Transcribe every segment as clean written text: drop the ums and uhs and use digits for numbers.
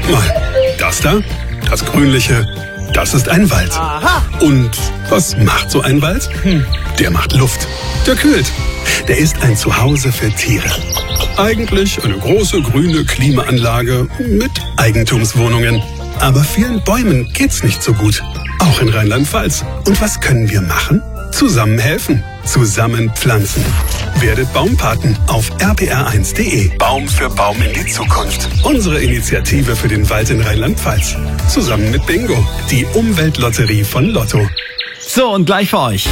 Guck mal, das da, das Grünliche, das ist ein Wald. Aha. Und was macht so ein Wald? Der macht Luft. Der kühlt. Der ist ein Zuhause für Tiere. Eigentlich eine große grüne Klimaanlage mit Eigentumswohnungen. Aber vielen Bäumen geht's nicht so gut. Auch in Rheinland-Pfalz. Und was können wir machen? Zusammen helfen. Zusammen pflanzen. Werdet Baumpaten auf rpr1.de. Baum für Baum in die Zukunft. Unsere Initiative für den Wald in Rheinland-Pfalz. Zusammen mit Bingo, die Umweltlotterie von Lotto. So, und gleich für euch.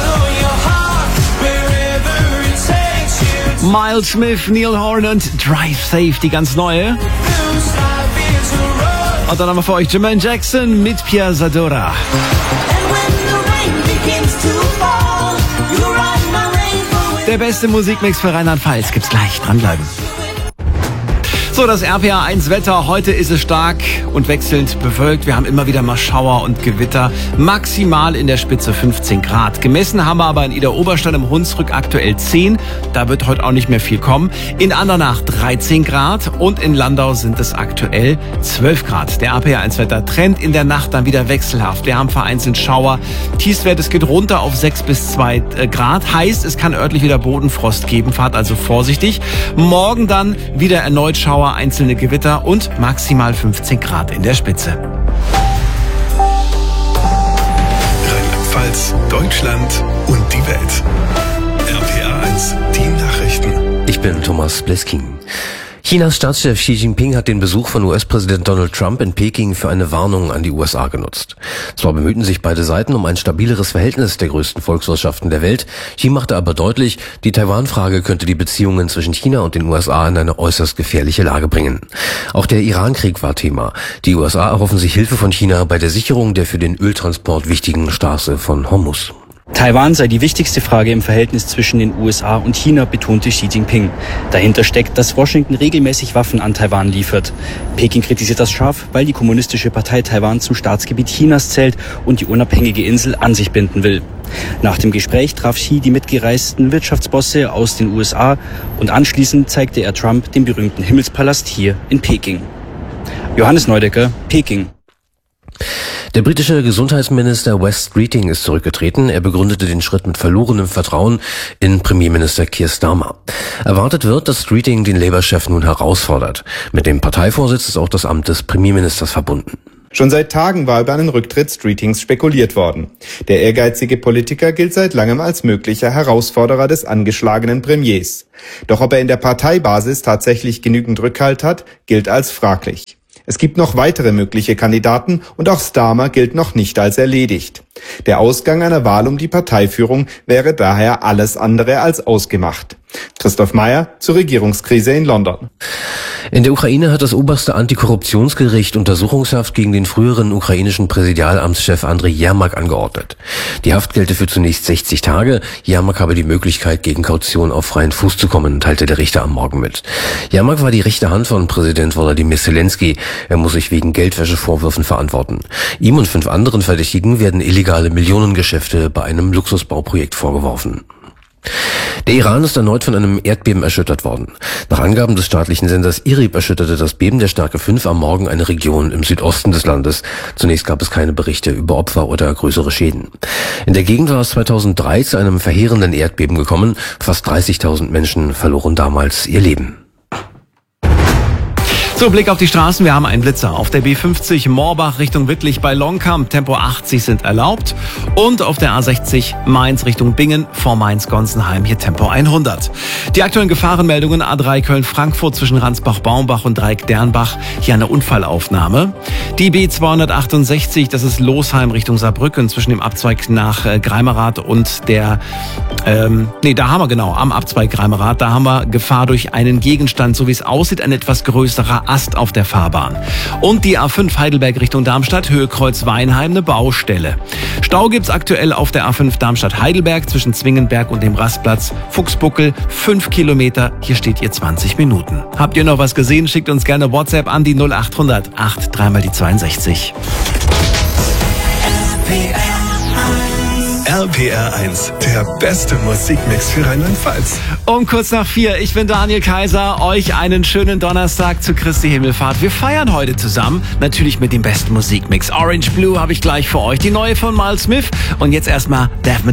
Miles Smith, Neil Horn und Drive Safe, die ganz neue. Und dann haben wir für euch Jermaine Jackson mit Piazzadora. Der beste Musikmix für Rheinland-Pfalz gibt's gleich. Dranbleiben. So, das RPA1-Wetter. Heute ist es stark und wechselnd bewölkt. Wir haben immer wieder mal Schauer und Gewitter. Maximal in der Spitze 15 Grad. Gemessen haben wir aber in Idar-Oberstein im Hunsrück aktuell 10. Da wird heute auch nicht mehr viel kommen. In Andernach 13 Grad und in Landau sind es aktuell 12 Grad. Der RPA1-Wetter Trend in der Nacht dann wieder wechselhaft. Wir haben vereinzelt Schauer. Tiefstwert, es geht runter auf 6 bis 2 Grad. Heißt, es kann örtlich wieder Bodenfrost geben. Fahrt also vorsichtig. Morgen dann wieder erneut Schauer, einzelne Gewitter und maximal 15 Grad in der Spitze. Rheinland-Pfalz, Deutschland und die Welt. RPA1, die Nachrichten. Ich bin Thomas Blesking. Chinas Staatschef Xi Jinping hat den Besuch von US-Präsident Donald Trump in Peking für eine Warnung an die USA genutzt. Zwar bemühten sich beide Seiten um ein stabileres Verhältnis der größten Volkswirtschaften der Welt, Xi machte aber deutlich, die Taiwan-Frage könnte die Beziehungen zwischen China und den USA in eine äußerst gefährliche Lage bringen. Auch der Iran-Krieg war Thema. Die USA erhoffen sich Hilfe von China bei der Sicherung der für den Öltransport wichtigen Straße von Hormuz. Taiwan sei die wichtigste Frage im Verhältnis zwischen den USA und China, betonte Xi Jinping. Dahinter steckt, dass Washington regelmäßig Waffen an Taiwan liefert. Peking kritisiert das scharf, weil die Kommunistische Partei Taiwan zum Staatsgebiet Chinas zählt und die unabhängige Insel an sich binden will. Nach dem Gespräch traf Xi die mitgereisten Wirtschaftsbosse aus den USA und anschließend zeigte er Trump den berühmten Himmelspalast hier in Peking. Johannes Neudecker, Peking. Der britische Gesundheitsminister Wes Streeting ist zurückgetreten. Er begründete den Schritt mit verlorenem Vertrauen in Premierminister Keir Starmer. Erwartet wird, dass Streeting den Labour-Chef nun herausfordert. Mit dem Parteivorsitz ist auch das Amt des Premierministers verbunden. Schon seit Tagen war über einen Rücktritt Streetings spekuliert worden. Der ehrgeizige Politiker gilt seit langem als möglicher Herausforderer des angeschlagenen Premiers. Doch ob er in der Parteibasis tatsächlich genügend Rückhalt hat, gilt als fraglich. Es gibt noch weitere mögliche Kandidaten und auch Starmer gilt noch nicht als erledigt. Der Ausgang einer Wahl um die Parteiführung wäre daher alles andere als ausgemacht. Christoph Meyer zur Regierungskrise in London. In der Ukraine hat das oberste Antikorruptionsgericht Untersuchungshaft gegen den früheren ukrainischen Präsidialamtschef Andriy Jermak angeordnet. Die Haft gelte für zunächst 60 Tage. Jermak habe die Möglichkeit, gegen Kaution auf freien Fuß zu kommen, teilte der Richter am Morgen mit. Jermak war die rechte Hand von Präsident Volodymyr Zelensky. Er muss sich wegen Geldwäschevorwürfen verantworten. Ihm und 5 anderen Verdächtigen werden illegale Millionengeschäfte bei einem Luxusbauprojekt vorgeworfen. Der Iran ist erneut von einem Erdbeben erschüttert worden. Nach Angaben des staatlichen Senders IRIB erschütterte das Beben der Stärke 5 am Morgen eine Region im Südosten des Landes. Zunächst gab es keine Berichte über Opfer oder größere Schäden. In der Gegend war es 2003 zu einem verheerenden Erdbeben gekommen. Fast 30.000 Menschen verloren damals ihr Leben. So, Blick auf die Straßen. Wir haben einen Blitzer. Auf der B50 Morbach Richtung Wittlich bei Longkamp. Tempo 80 sind erlaubt. Und auf der A60 Mainz Richtung Bingen vor Mainz-Gonsenheim. Hier Tempo 100. Die aktuellen Gefahrenmeldungen: A3 Köln-Frankfurt zwischen Ransbach-Baumbach und Dreieck-Dernbach. Hier eine Unfallaufnahme. Die B268, das ist Losheim Richtung Saarbrücken zwischen dem Abzweig nach Greimerath und der... da haben wir genau, am Abzweig Greimerath. Da haben wir Gefahr durch einen Gegenstand, so wie es aussieht, ein etwas größerer Ast auf der Fahrbahn. Und die A5 Heidelberg Richtung Darmstadt, Höhe Kreuz-Weinheim, eine Baustelle. Stau gibt's aktuell auf der A5 Darmstadt-Heidelberg zwischen Zwingenberg und dem Rastplatz Fuchsbuckel, 5 Kilometer. Hier steht ihr 20 Minuten. Habt ihr noch was gesehen? Schickt uns gerne WhatsApp an die 0800 83 mal die 62. Immer WR1, der beste Musikmix für Rheinland-Pfalz. Um kurz nach 4, ich bin Daniel Kaiser, euch einen schönen Donnerstag zu Christi Himmelfahrt. Wir feiern heute zusammen, natürlich mit dem besten Musikmix. Orange Blue habe ich gleich für euch, die neue von Miles Smith und jetzt erstmal Daft